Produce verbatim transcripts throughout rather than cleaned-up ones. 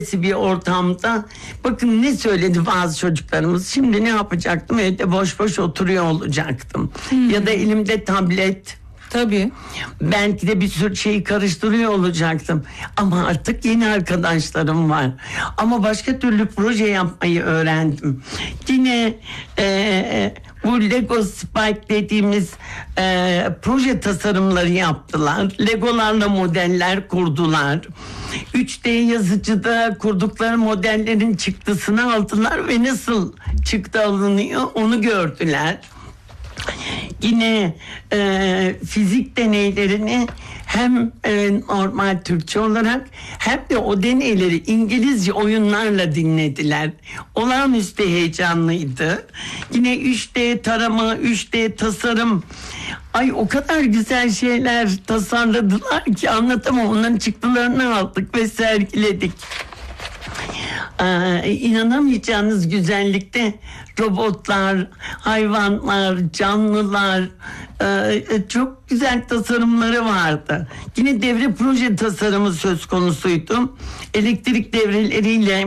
bir ortamda bakın ne söyledi bazı çocuklarımız. Şimdi ne yapacaktım? Evde boş boş oturuyor olacaktım. Hmm. Ya da elimde tablet. Tabii. Belki de bir sürü şeyi karıştırıyor olacaktım. Ama artık yeni arkadaşlarım var. Ama başka türlü proje yapmayı öğrendim. Yine e, bu Lego Spike dediğimiz e, proje tasarımları yaptılar. Legolarla modeller kurdular. üç D yazıcıda kurdukları modellerin çıktısını aldılar ve nasıl çıktı alınıyor onu gördüler. Yine e, fizik deneylerini hem e, normal Türkçe olarak hem de o deneyleri İngilizce oyunlarla dinlediler. Olağanüstü heyecanlıydı. Yine üç D tarama, üç D tasarım. Ay o kadar güzel şeyler tasarladılar ki anlatamam. Onların çıktılarını aldık ve sergiledik. Ee, inanamayacağınız güzellikte robotlar, hayvanlar, canlılar, e, çok güzel tasarımları vardı. Yine devre proje tasarımı söz konusuydu. Elektrik devreleriyle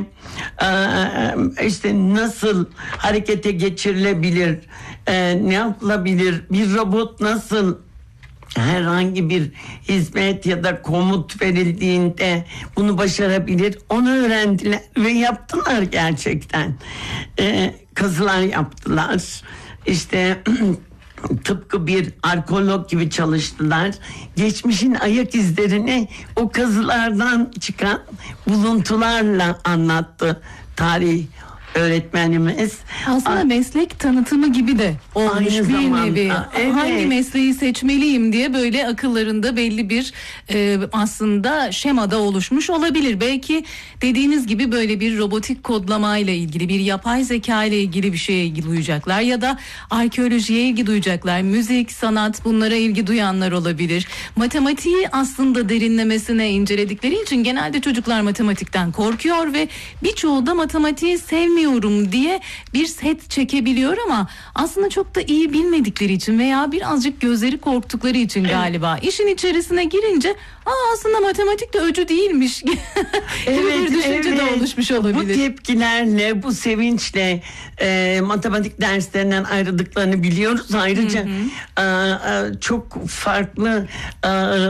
e, işte nasıl harekete geçirilebilir, e, ne yapılabilir, bir robot nasıl herhangi bir hizmet ya da komut verildiğinde bunu başarabilir, onu öğrendiler ve yaptılar gerçekten. Ee, kazılar yaptılar. İşte tıpkı bir arkeolog gibi çalıştılar. Geçmişin ayak izlerini o kazılardan çıkan buluntularla anlattı tarih öğretmenimiz. Aslında A- meslek tanıtımı gibi de olmuş Aynı bir zamanda, nevi. evet. Hangi mesleği seçmeliyim diye böyle akıllarında belli bir e, aslında şemada oluşmuş olabilir. Belki dediğiniz gibi böyle bir robotik kodlamayla ilgili, bir yapay zeka ile ilgili bir şeye ilgi duyacaklar ya da arkeolojiye ilgi duyacaklar. Müzik, sanat, bunlara ilgi duyanlar olabilir. Matematiği aslında derinlemesine inceledikleri için genelde çocuklar matematikten korkuyor ve birçoğu da matematiği sevmiyor diye bir set çekebiliyor ama aslında çok da iyi bilmedikleri için veya birazcık gözleri korktukları için galiba işin içerisine girince aa aslında matematik de öcü değilmiş gibi evet, bir düşünce evet. de oluşmuş olabilir. Bu tepkilerle, bu sevinçle e, matematik derslerinden ayrıldıklarını biliyoruz. Ayrıca hı hı. E, çok farklı e,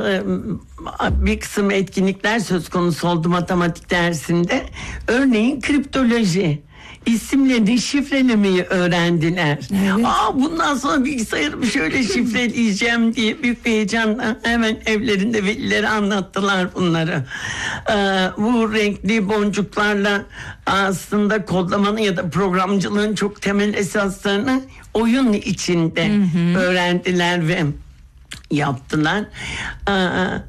bir kısım etkinlikler söz konusu oldu matematik dersinde. Örneğin kriptoloji. İsimlerini şifrelemeyi öğrendiler. Evet. Aa, bundan sonra bilgisayarımı şöyle şifreleyeceğim diye büyük bir heyecanla hemen evlerinde velileri anlattılar bunları. Ee, bu renkli boncuklarla aslında kodlamanın ya da programcılığın çok temel esaslarını oyun içinde hı hı. öğrendiler ve yaptılar. Ee,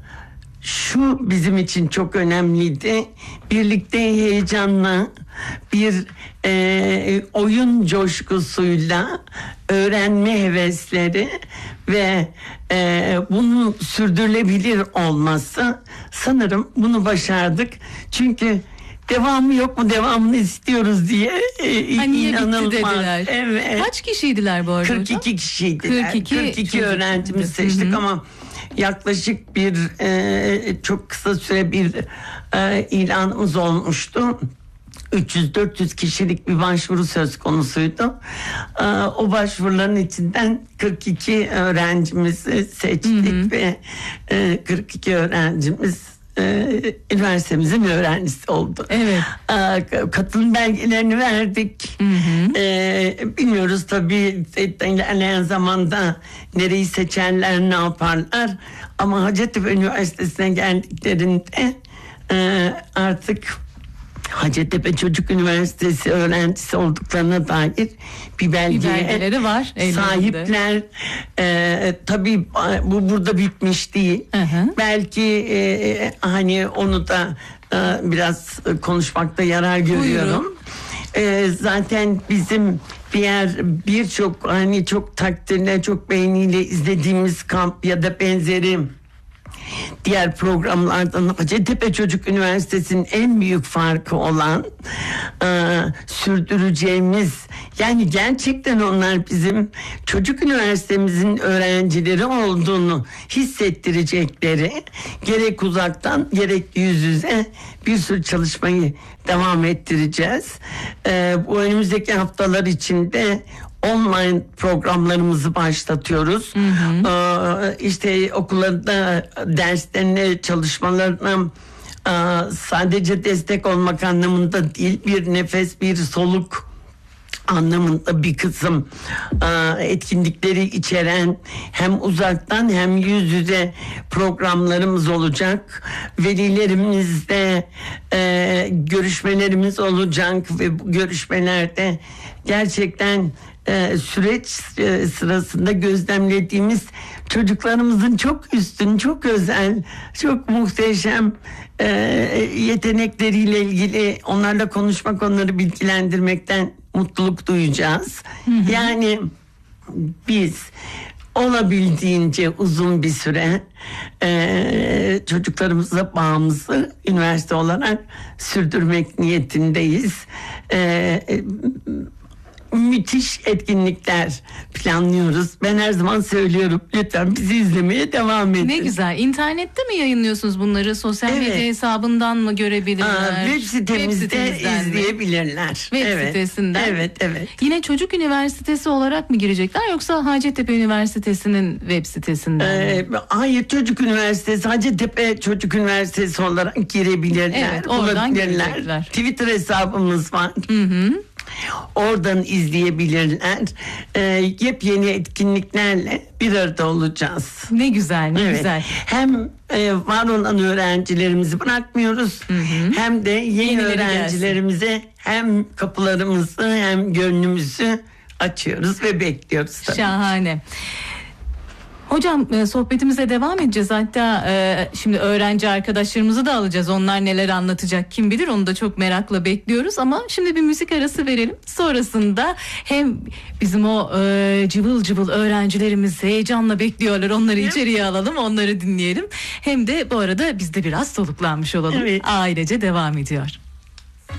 Şu bizim için çok önemliydi. Birlikte heyecanla bir e, oyun coşkusuyla öğrenme hevesleri ve e, bunun sürdürülebilir olması, sanırım bunu başardık. Çünkü devamı yok mu, devamını istiyoruz diye e, hani inanılmaz. Dediler. Evet. Kaç kişiydiler bu arada? kırk iki hocam? kişiydiler. kırk iki, kırk iki öğrencimiz seçtik. Hı-hı. Ama yaklaşık bir e, çok kısa süre bir e, ilanımız olmuştu. üç yüz dört yüz kişilik bir başvuru söz konusuydu. E, o başvuruların içinden kırk iki öğrencimizi seçtik. Hı hı. Ve e, kırk iki öğrencimiz Ee, üniversitemizin öğrencisi oldu. Evet. Ee, katılım belgelerini verdik. Hı hı. Ee, bilmiyoruz tabii ilerleyen zamanda nereyi seçerler, ne yaparlar. Ama Hacettepe Üniversitesi'ne geldiklerinde e, artık Hacettepe Çocuk Üniversitesi öğrencisi olduklarına dair bir belgeye bir belgeleri var sahipler. Ee, tabii bu burada bitmiş değil. Hı hı. Belki e, hani onu da e, biraz konuşmakta yarar görüyorum. E, zaten bizim diğer birçok hani çok takdirle, çok beğeniyle izlediğimiz kamp ya da benzeri diğer programlardan Hacettepe Çocuk Üniversitesi'nin en büyük farkı olan e, sürdüreceğimiz, yani gerçekten onlar bizim çocuk üniversitemizin öğrencileri olduğunu hissettirecekleri, gerek uzaktan gerek yüz yüze bir sürü çalışmayı devam ettireceğiz. E, bu önümüzdeki haftalar içinde online programlarımızı başlatıyoruz. Hı hı. Ee, işte okullarda derslerine, çalışmalarına e, sadece destek olmak anlamında değil, bir nefes, bir soluk anlamında bir kısım e, etkinlikleri içeren hem uzaktan hem yüz yüze programlarımız olacak. Velilerimizle e, görüşmelerimiz olacak ve bu görüşmelerde gerçekten e, süreç e, sırasında gözlemlediğimiz çocuklarımızın çok üstün, çok özel, çok muhteşem e, yetenekleriyle ilgili onlarla konuşmak, onları bilgilendirmekten mutluluk duyacağız. Hı hı. Yani biz olabildiğince uzun bir süre e, çocuklarımızla bağımızı üniversite olarak sürdürmek niyetindeyiz. E, e, müthiş etkinlikler planlıyoruz. Ben her zaman söylüyorum, lütfen bizi izlemeye devam edin. Ne güzel. İnternette mi yayınlıyorsunuz bunları? Sosyal evet. medya hesabından mı görebilirler? Aa, web sitemizde web izleyebilirler. Web evet. sitesinden. Evet, evet. Yine Çocuk Üniversitesi olarak mı girecekler yoksa Hacettepe Üniversitesi'nin web sitesinden ee, mi? Hayır, Çocuk Üniversitesi, Hacettepe Çocuk Üniversitesi olarak girebilirler. Evet, oradan girecekler. Twitter hesabımız var. Hı hı. Oradan izleyebilirler. Ee, yepyeni etkinliklerle bir arada olacağız. Ne güzel, ne evet. güzel. Hem e, var olan öğrencilerimizi bırakmıyoruz. Hı hı. Hem de yeni Yenileri öğrencilerimize gelsin. Hem kapılarımızı hem gönlümüzü açıyoruz ve bekliyoruz. Tabii. Şahane. Hocam sohbetimize devam edeceğiz. Hatta e, şimdi öğrenci arkadaşlarımızı da alacağız. Onlar neler anlatacak kim bilir, onu da çok merakla bekliyoruz. Ama şimdi bir müzik arası verelim. Sonrasında hem bizim o e, cıvıl cıvıl öğrencilerimiz heyecanla bekliyorlar. Onları içeriye alalım, onları dinleyelim. Hem de bu arada biz de biraz soluklanmış olalım. Evet. Ailece devam ediyor.